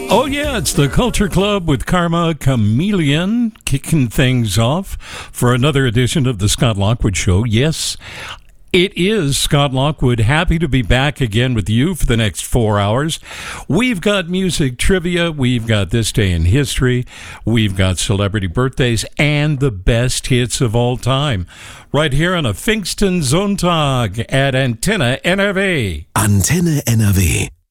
Oh, yeah, it's the Culture Club with Karma Chameleon kicking things off for another edition of the Scott Lockwood Show. Yes, it is Scott Lockwood. Happy to be back again with you for the next 4 hours. We've got music trivia. We've got This Day in History. We've got celebrity birthdays and the best hits of all time. Right here on a Pfingsten Sonntag at Antenne NRW. Antenne NRW.